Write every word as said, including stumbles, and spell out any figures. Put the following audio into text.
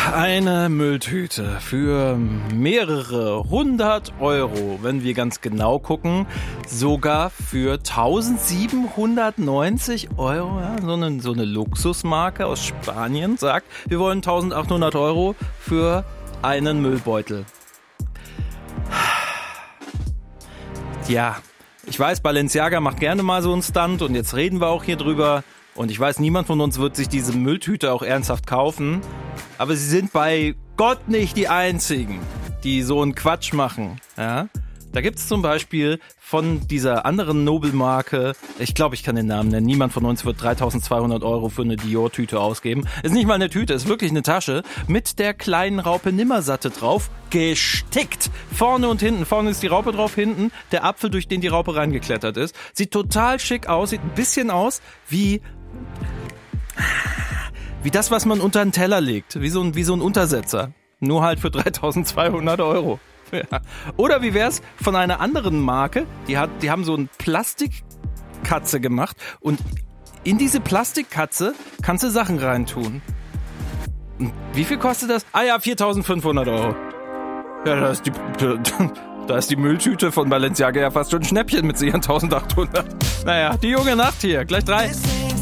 Eine Mülltüte für mehrere hundert Euro, wenn wir ganz genau gucken, sogar für eintausendsiebenhundertneunzig Euro. Ja, so, eine, so eine Luxusmarke aus Spanien sagt, wir wollen eintausendachthundert Euro für einen Müllbeutel. Ja, ich weiß, Balenciaga macht gerne mal so einen Stunt und jetzt reden wir auch hier drüber. Und ich weiß, niemand von uns wird sich diese Mülltüte auch ernsthaft kaufen. Aber sie sind bei Gott nicht die Einzigen, die so einen Quatsch machen. Ja? Da gibt es zum Beispiel von dieser anderen Nobelmarke, ich glaube, ich kann den Namen nennen, niemand von uns wird dreitausendzweihundert Euro für eine Dior-Tüte ausgeben. Ist nicht mal eine Tüte, ist wirklich eine Tasche mit der kleinen Raupe Nimmersatte drauf, gestickt. Vorne und hinten. Vorne ist die Raupe drauf, hinten der Apfel, durch den die Raupe reingeklettert ist. Sieht total schick aus, sieht ein bisschen aus wie... Wie das, was man unter einen Teller legt. Wie so ein, wie so ein Untersetzer. Nur halt für dreitausendzweihundert Euro. Ja. Oder wie wär's von einer anderen Marke? Die hat, die haben so eine Plastikkatze gemacht. Und in diese Plastikkatze kannst du Sachen reintun. Und wie viel kostet das? Ah ja, viertausendfünfhundert Euro. Ja, da ist die, da ist die Mülltüte von Balenciaga ja fast schon ein Schnäppchen mit ihren eintausendachthundert. Naja, die junge Nacht hier. Gleich drei.